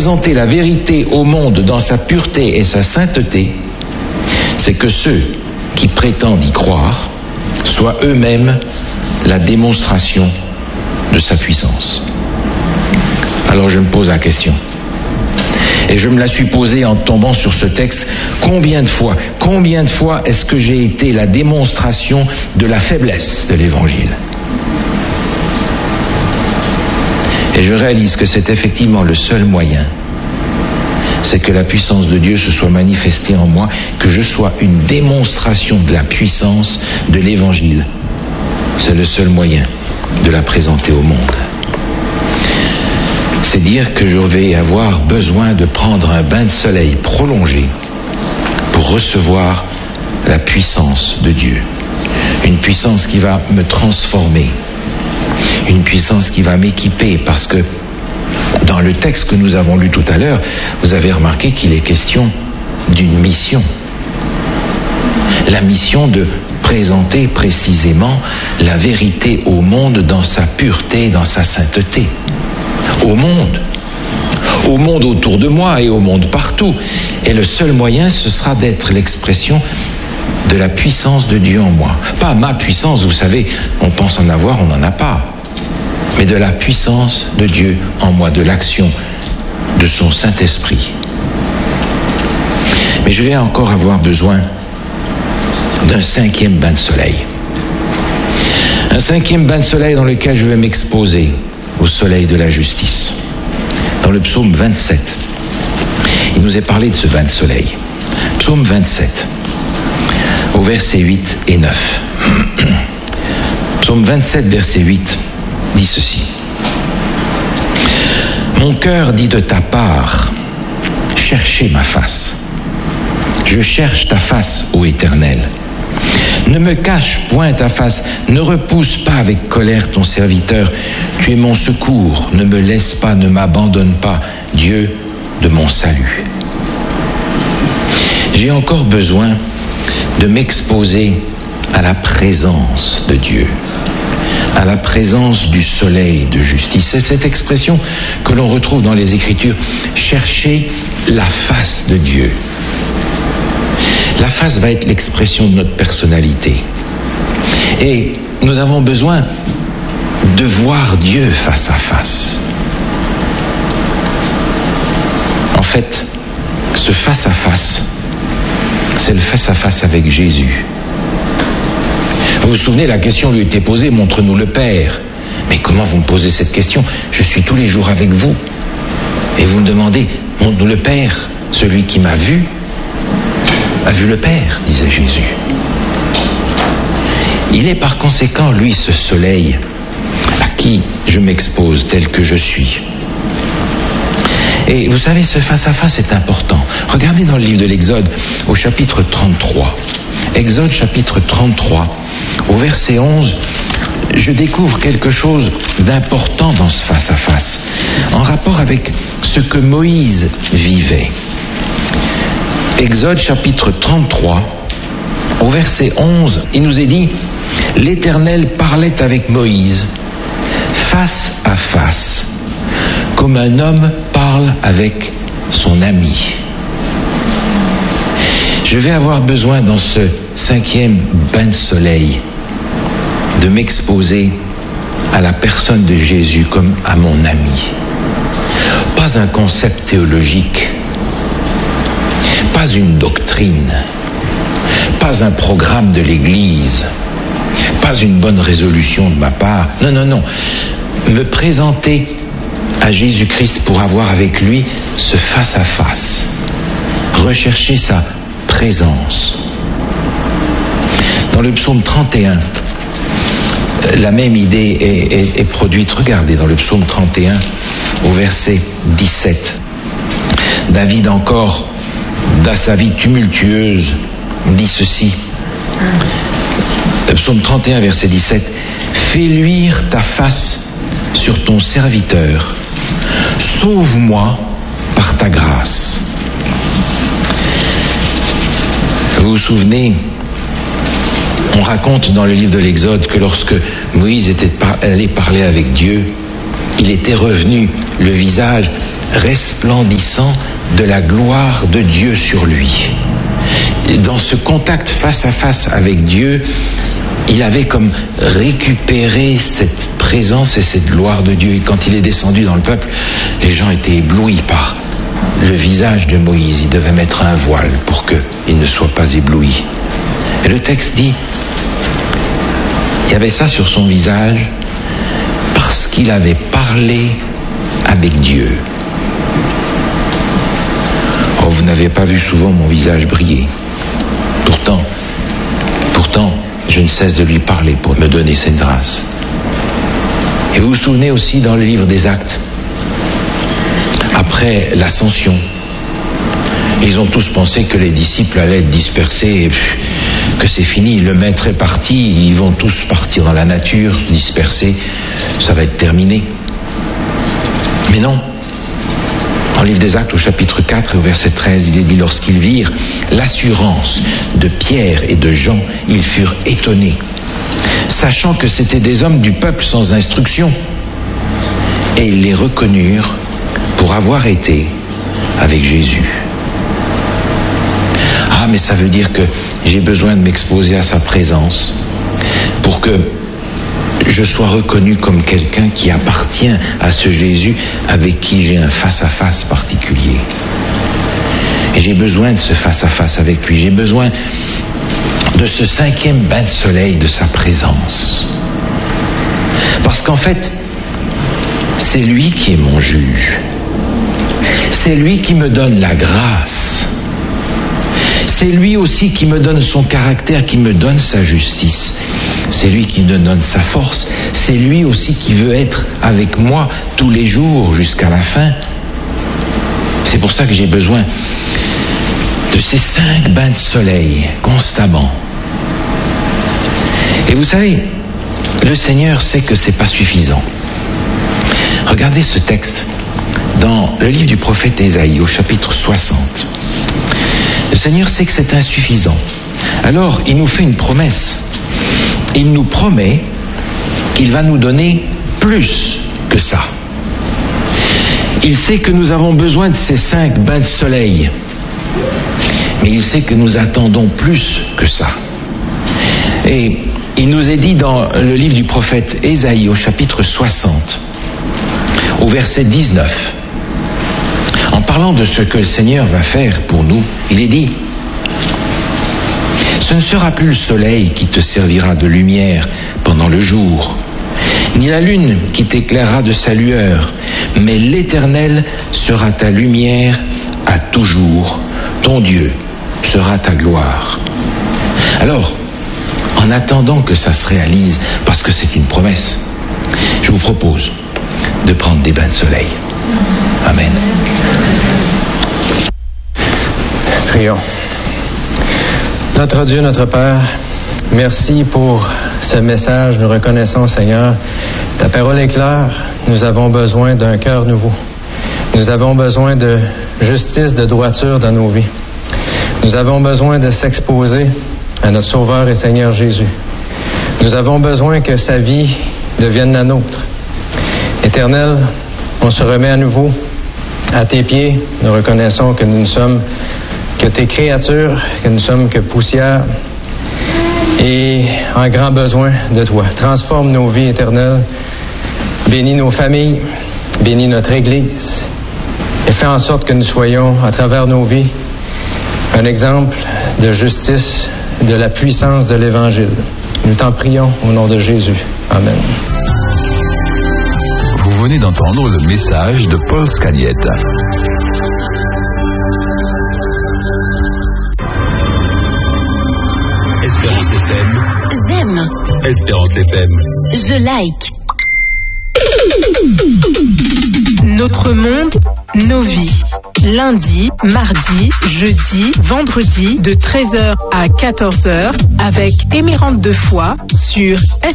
présenter la vérité au monde dans sa pureté et sa sainteté, c'est que ceux qui prétendent y croire soient eux-mêmes la démonstration de sa puissance. Alors je me pose la question, et je me la suis posée en tombant sur ce texte, combien de fois est-ce que j'ai été la démonstration de la faiblesse de l'Évangile? Et je réalise que c'est effectivement le seul moyen, c'est que la puissance de Dieu se soit manifestée en moi, que je sois une démonstration de la puissance de l'Évangile. C'est le seul moyen de la présenter au monde. C'est dire que je vais avoir besoin de prendre un bain de soleil prolongé pour recevoir la puissance de Dieu. Une puissance qui va me transformer. Une puissance qui va m'équiper, parce que dans le texte que nous avons lu tout à l'heure, vous avez remarqué qu'il est question d'une mission. La mission de présenter précisément la vérité au monde dans sa pureté, dans sa sainteté. Au monde autour de moi et au monde partout. Et le seul moyen, ce sera d'être l'expression de la puissance de Dieu en moi. Pas ma puissance, vous savez, on pense en avoir, on n'en a pas. Mais de la puissance de Dieu en moi, de l'action de son Saint-Esprit. Mais je vais encore avoir besoin d'un 5e bain de soleil. Un 5e bain de soleil dans lequel je vais m'exposer au soleil de la justice. Dans le psaume 27, il nous est parlé de ce bain de soleil. Psaume 27, au verset 8 et 9. Psaume 27, verset 8, dit ceci. Mon cœur dit de ta part, cherchez ma face. Je cherche ta face, ô Éternel. Ne me cache point ta face, ne repousse pas avec colère ton serviteur. Tu es mon secours, ne me laisse pas, ne m'abandonne pas, Dieu de mon salut. J'ai encore besoin de m'exposer à la présence de Dieu, à la présence du soleil de justice. C'est cette expression que l'on retrouve dans les Écritures, chercher la face de Dieu. La face va être l'expression de notre personnalité. Et nous avons besoin de voir Dieu face à face. En fait, ce face à face, c'est le face à face avec Jésus. Vous vous souvenez, la question lui était posée, montre-nous le Père. Mais comment vous me posez cette question? Je suis tous les jours avec vous. Et vous me demandez, montre-nous le Père. Celui qui m'a vu a vu le Père, disait Jésus. Il est par conséquent, lui, ce soleil à qui je m'expose tel que je suis. Et vous savez, ce face-à-face est important. Regardez dans le livre de l'Exode, au chapitre 33. Exode, chapitre 33, au verset 11, je découvre quelque chose d'important dans ce face-à-face, en rapport avec ce que Moïse vivait. Exode chapitre 33, au verset 11, il nous est dit, l'Éternel parlait avec Moïse, face à face, comme un homme parle avec son ami. Je vais avoir besoin dans ce 5e bain de soleil de m'exposer à la personne de Jésus comme à mon ami. Pas un concept théologique, pas une doctrine, pas un programme de l'Église, pas une bonne résolution de ma part. Non. Me présenter à Jésus-Christ pour avoir avec lui ce face-à-face. Rechercher sa présence. Dans le psaume 31, la même idée est produite. Regardez dans le psaume 31, au verset 17. David encore, dans sa vie tumultueuse, dit ceci. Le psaume 31, verset 17. Fais luire ta face sur ton serviteur. Sauve-moi par ta grâce. Vous vous souvenez, on raconte dans le livre de l'Exode que lorsque Moïse était allé parler avec Dieu, il était revenu le visage resplendissant de la gloire de Dieu sur lui. Et dans ce contact face à face avec Dieu, il avait comme récupéré cette présence et cette gloire de Dieu. Et quand il est descendu dans le peuple, les gens étaient éblouis par le visage de Moïse. Il devait mettre un voile pour qu'il ne soit pas ébloui. Et le texte dit, il y avait ça sur son visage parce qu'il avait parlé avec Dieu. Oh, vous n'avez pas vu souvent mon visage briller. Pourtant, je ne cesse de lui parler pour me donner cette grâce. Et vous vous souvenez aussi dans le livre des Actes, après l'ascension, ils ont tous pensé que les disciples allaient être dispersés, et que c'est fini, le maître est parti, ils vont tous partir dans la nature, dispersés, ça va être terminé. Mais non. Dans le livre des Actes, au chapitre 4, au verset 13, il est dit, lorsqu'ils virent l'assurance de Pierre et de Jean, ils furent étonnés, sachant que c'étaient des hommes du peuple sans instruction. Et ils les reconnurent pour avoir été avec Jésus. Ah, mais ça veut dire que j'ai besoin de m'exposer à sa présence pour que je sois reconnu comme quelqu'un qui appartient à ce Jésus avec qui j'ai un face-à-face particulier. Et j'ai besoin de ce face-à-face avec lui. J'ai besoin de ce 5e bain de soleil de sa présence. Parce qu'en fait, c'est lui qui est mon juge. C'est lui qui me donne la grâce. C'est lui aussi qui me donne son caractère, qui me donne sa justice. C'est lui qui me donne sa force. C'est lui aussi qui veut être avec moi tous les jours jusqu'à la fin. C'est pour ça que j'ai besoin de ces 5 bains de soleil constamment. Et vous savez, le Seigneur sait que c'est pas suffisant. Regardez ce texte dans le livre du prophète Ésaïe, au chapitre 60. Le Seigneur sait que c'est insuffisant. Alors, il nous fait une promesse. Il nous promet qu'il va nous donner plus que ça. Il sait que nous avons besoin de ces 5 bains de soleil. Mais il sait que nous attendons plus que ça. Et il nous est dit dans le livre du prophète Ésaïe, au chapitre 60, au verset 19, en parlant de ce que le Seigneur va faire pour nous, il est dit, ce ne sera plus le soleil qui te servira de lumière pendant le jour, ni la lune qui t'éclairera de sa lueur, mais l'Éternel sera ta lumière à toujours, ton Dieu sera ta gloire. Alors, en attendant que ça se réalise, parce que c'est une promesse, je vous propose de prendre des bains de soleil. Amen. Prions. Notre Dieu, notre Père, merci pour ce message. Nous reconnaissons, Seigneur, ta parole est claire. Nous avons besoin d'un cœur nouveau. Nous avons besoin de justice, de droiture dans nos vies. Nous avons besoin de s'exposer à notre Sauveur et Seigneur Jésus. Nous avons besoin que sa vie devienne la nôtre. Éternel, on se remet à nouveau à tes pieds. Nous reconnaissons que nous ne sommes que tes créatures, que nous sommes que poussière et en grand besoin de toi. Transforme nos vies éternelles, bénis nos familles, bénis notre Église et fais en sorte que nous soyons, à travers nos vies, un exemple de justice, de la puissance de l'Évangile. Nous t'en prions au nom de Jésus. Amen. Vous venez d'entendre le message de Paul Scagnette. Espérance FM. J'aime. Espérance FM. Je like. Notre monde, nos vies. Lundi, mardi, jeudi, vendredi, de 13h à 14h, avec Émérante de Foix sur